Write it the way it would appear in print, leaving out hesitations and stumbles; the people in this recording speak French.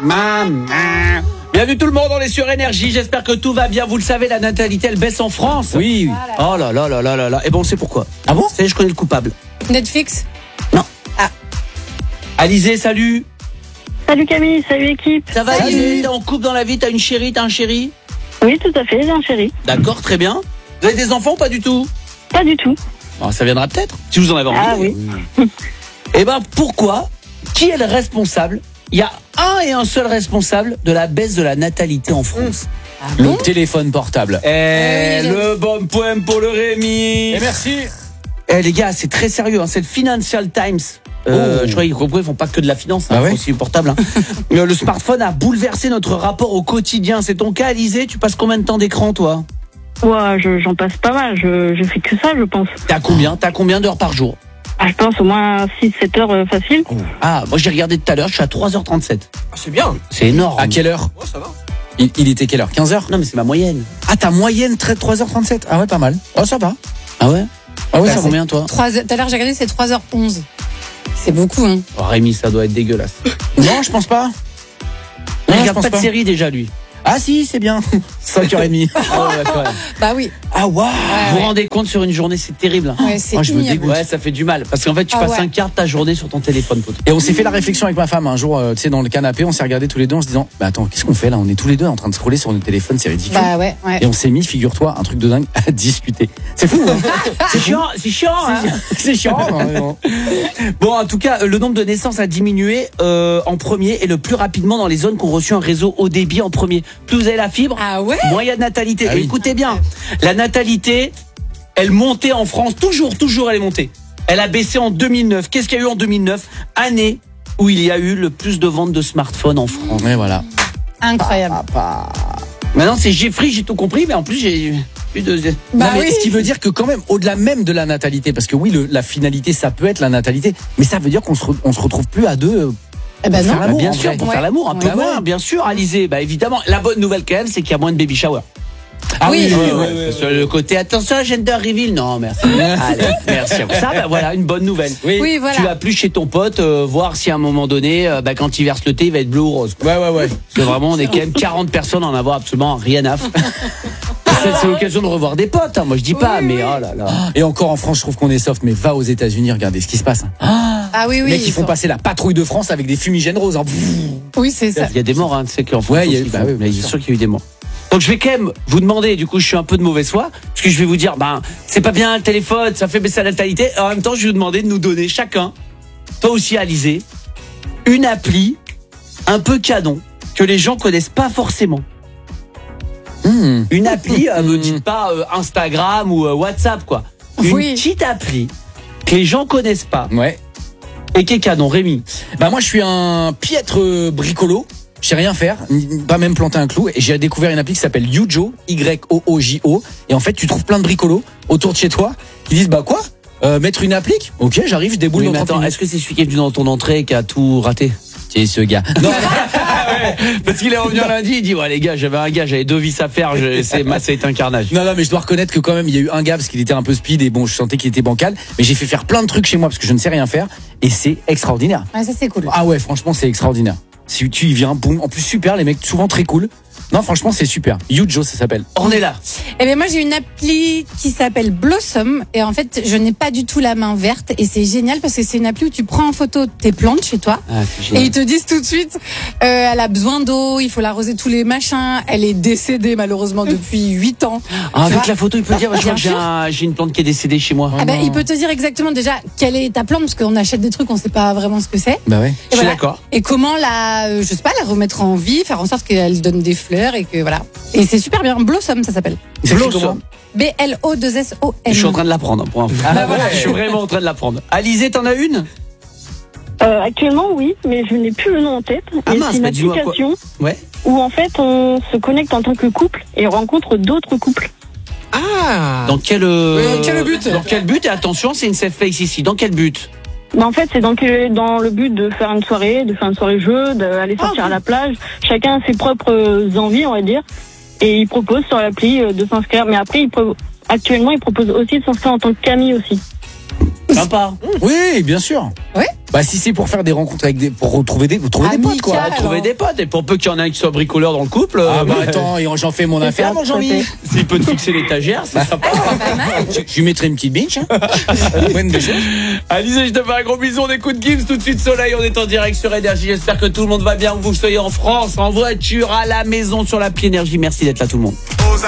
Bienvenue tout le monde, on est sur Énergie, j'espère que tout va bien. Vous le savez, la natalité elle baisse en France. Oui. Oh là là là là là là. Et bon, on sait pourquoi. Ah bon? Ça y est, je connais le coupable. Netflix? Non. Ah. Alizé, salut. Salut Camille, salut équipe. Ça va, Salut. Alizé? T'es en couple dans la vie, t'as une chérie, t'as un chéri? Oui, tout à fait, j'ai un chéri. D'accord, très bien. Vous avez des enfants ou pas du tout? Pas du tout. Oh, ça viendra peut-être, si vous en avez envie. Ah oui. Eh ben, pourquoi? Qui est le responsable? Il y a un et un seul responsable de la baisse de la natalité en France. Le téléphone portable. Le bon point pour le Rémi. Et merci. Les gars, c'est très sérieux, hein. C'est le Financial Times. Je crois qu'ils font pas que de la finance, hein, Ah ouais. aussi du portable. Hein. Le smartphone a bouleversé notre rapport au quotidien. C'est ton cas, Alizé? Tu passes combien de temps d'écran, toi? Ouais, j'en passe pas mal, je fais que ça, je pense. T'as combien d'heures par jour? Ah, je pense au moins 6-7 heures facile. Ah, moi j'ai regardé tout à l'heure, je suis à 3h37. Ah, c'est bien. C'est énorme. À quelle heure? Oh, ça va. Il était quelle heure? 15h? Non, mais c'est ma moyenne. Ah, ta moyenne 3h37. Ah ouais, pas mal. Oh, ça va. Ah ouais? Ah ouais, T'as ça va. combien, toi? Tout à l'heure, j'ai regardé, c'est 3h11. C'est beaucoup, hein. Oh, Rémi, ça doit être dégueulasse. Non, je pense pas. Il je regarde pense pas de série déjà, lui. Ah si, c'est bien. 5h30. Ah ouais, quand même. Bah oui. Ah waouh. Vous vous rendez compte, sur une journée, c'est terrible. Hein. Ouais, c'est Moi, je me ignoble. dégoûte. Ouais, ça fait du mal. Parce qu'en fait, tu Ah passes ouais. un quart de ta journée sur ton téléphone, pote. Et on s'est fait la réflexion avec ma femme un jour, tu sais, dans le canapé, on s'est regardé tous les deux en se disant, bah attends, qu'est-ce qu'on fait là? On est tous les deux en train de scroller sur notre téléphone, c'est ridicule. Bah ouais. Et on s'est mis, figure-toi, un truc de dingue, à discuter. C'est fou, hein? C'est chiant, hein. C'est chiant. vraiment. Bon, en tout cas, le nombre de naissances a diminué en premier et le plus rapidement dans les zones qui ont reçu un réseau haut débit en premier. Plus vous avez la fibre, Ah ouais? moins il y a de natalité. Ah oui. Et écoutez bien, la natalité, elle montait en France, toujours elle est montée. Elle a baissé en 2009. Qu'est-ce qu'il y a eu en 2009? Année où il y a eu le plus de ventes de smartphones en France. Ouais, voilà. Incroyable. Maintenant, c'est Jeffrey, j'ai tout compris, mais en plus, j'ai eu de... Bah Non, mais oui. ce qui veut dire que quand même, au-delà même de la natalité, parce que oui, la finalité, ça peut être la natalité, mais ça veut dire qu'on se retrouve plus à deux. Eh ben pour non. faire l'amour, bien en sûr, vrai. pour Ouais. faire l'amour, un peu Ouais. moins, bien sûr, Alizé. Bah évidemment, la bonne nouvelle quand même, c'est qu'il y a moins de baby shower. Ah Oui. Sur le côté, attention, gender reveal, non, merci. Allez, merci. Ça, bah voilà, une bonne nouvelle. Oui, voilà. Tu vas plus chez ton pote, voir si à un moment donné, bah, quand il verse le thé, il va être bleu ou rose. Ouais. Parce que vraiment, on est quand même 40 personnes à en avoir absolument rien à foutre. C'est l'occasion de revoir des potes, hein, moi je dis pas, Oui, mais oui. oh là là. Et encore en France, je trouve qu'on est soft, mais va aux États-Unis, regardez ce qui se passe. Ah oui, oui. Les mecs, ils font sont- passer la patrouille de France avec des fumigènes roses. Hein. Oui, c'est ça. Il y a des morts, hein, tu sais qu'en France, Ouais, il y a eu- aussi, bah oui, bien mais il est sûr. sûr qu'il y a eu des morts. Donc je vais quand même vous demander, du coup je suis un peu de mauvaise foi, parce que je vais vous dire, ben c'est pas bien le téléphone, ça fait baisser la natalité. En même temps, je vais vous demander de nous donner chacun, toi aussi Alizé, une appli un peu canon que les gens connaissent pas forcément. Une appli, me dites pas Instagram ou WhatsApp quoi. Une Oui. petite appli que les gens connaissent pas Ouais. et qui est canon. Rémi. Bah moi, je suis un piètre bricolo. Je sais rien faire, pas même planter un clou. Et j'ai découvert une appli qui s'appelle Youjo, Y-O-O-J-O. Et en fait, tu trouves plein de bricolos autour de chez toi qui disent, bah quoi? Mettre une applique? Ok, j'arrive, je déboule Oui, dans mais 30 attends, minutes. est-ce que c'est celui qui est venu dans ton entrée et qui a tout raté? C'est ce gars. Non, Parce qu'il est revenu lundi, il dit ouais les gars, j'avais 2 vis à faire, ça a été un carnage. non, mais je dois reconnaître que quand même, il y a eu un gars parce qu'il était un peu speed et bon, je sentais qu'il était bancal. Mais j'ai fait faire plein de trucs chez moi parce que je ne sais rien faire. Et c'est extraordinaire. Ouais, ça c'est cool. Ah ouais, franchement, c'est extraordinaire. Si tu y viens, boum. En plus, super, les mecs, souvent très cool. Non, franchement, c'est super. Youjo, ça s'appelle. On est là. Eh bien moi j'ai une appli qui s'appelle Blossom et en fait je n'ai pas du tout la main verte et c'est génial parce que c'est une appli où tu prends en photo tes plantes chez toi et ils te disent tout de suite elle a besoin d'eau, il faut l'arroser tous les machins, elle est décédée malheureusement depuis 8 ans. Ah, avec vois la photo, il peut dire je crois Bien que j'ai une plante qui est décédée chez moi. Ah ben, il peut te dire exactement déjà quelle est ta plante parce qu'on achète des trucs on sait pas vraiment ce que c'est. Bah ouais. Et Je suis voilà. d'accord. Et comment je sais pas, la remettre en vie, faire en sorte qu'elle donne des fleurs et que voilà. Et c'est super bien, Blossom ça s'appelle. C'est écrit Blossom. comment? B-L-O-2-S-O-M. Je suis en train de l'apprendre pour info. bah voilà. Je suis vraiment en train de l'apprendre. Alizé, t'en as une? Actuellement, oui, mais je n'ai plus le nom en tête. Ah Et mince, c'est une bah dis-moi quoi. application Ouais. où en fait on se connecte en tant que couple et rencontre d'autres couples. Ah. Dans quel quel but? Dans quel but? Et attention, c'est une safe face ici. Dans quel but? Bah, en fait, c'est dans le but de faire une soirée jeu, d'aller sortir à la plage. Chacun a ses propres envies, on va dire. Et il propose sur l'appli de s'inscrire. Mais après, actuellement, il propose aussi de s'inscrire en tant qu'ami aussi. Sympa. Oui, bien sûr. Ouais. Bah si c'est pour faire des rencontres pour retrouver des potes quoi. Amical. Trouver des potes. Et pour peu qu'il y en ait un qui soit bricoleur dans le couple. Ah bah attends, j'en fais mon affaire, mon Jean-Mi. S'il peut te fixer l'étagère, c'est sympa. Je lui mettrai une petite binge. Bonne des choses. Alizé, je te fais un gros bisou. On écoute Gims tout de suite. Soleil, on est en direct sur Énergie. J'espère que tout le monde va bien, que vous soyez en France, en voiture, à la maison, sur l'appli Énergie. Merci d'être là tout le monde.